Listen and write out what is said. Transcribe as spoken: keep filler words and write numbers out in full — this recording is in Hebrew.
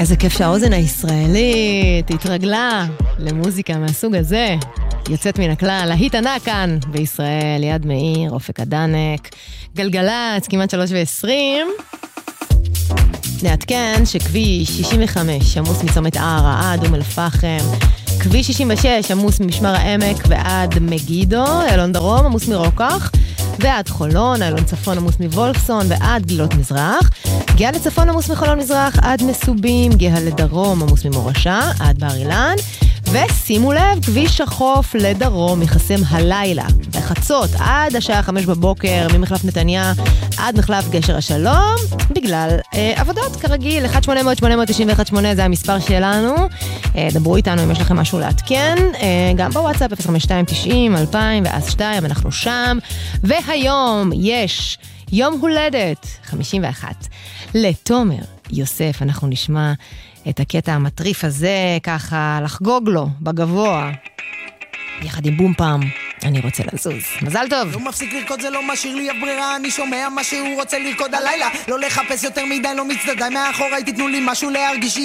איזה כיף שהאוזן הישראלית התרגלה למוזיקה מהסוג הזה. יוצאת מן הכלל, להיט ענק כאן בישראל, יד מאיר, אופק הדנק, גלגלץ, כמעט שלוש ועשרים. נעדכן שכביש שישים וחמש עמוס מצומת ערה עד אום אל-פחם, כביש שישים ושש עמוס ממשמר העמק ועד מגידו, אלון דרום עמוס מרוקח, ועד חולון, אלון צפון עמוס מוולפסון ועד גלילות מזרח, גאה לצפון עמוס מחולון מזרח עד מסובים, גאה לדרום עמוס ממורשה עד בר אילן, ושימו לב, כביש החוף לדרום מחסם הלילה בחצות עד השעה חמש בבוקר ממחלף נתניה עד מחלף גשר השלום בגלל אה, עבודות כרגיל. אחת שמונה אפס אפס שמונה תשע אחת שמונה זה המספר שלנו, אה, דברו איתנו אם יש לכם משהו להתקן, אה, גם בוואטסאפ אפס חמש שתיים תשעים אלפיים ואז שתיים, אנחנו שם. והיום יש יום הולדת חמישים ואחת לתומר יוסף. אנחנו נשמע את הקטע המטריף הזה, ככה לחגוג לו בגבוה, יחד עם בום פעם, אני רוצה לזוז. מזל טוב. לא מפסיק לרקוד, זה לא משאיר לי הברירה, אני שומע מה שהוא רוצה לרקוד הלילה, לא לחפש יותר מדי, לא מצטדי מאחורי, תתנו לי משהו להרגיש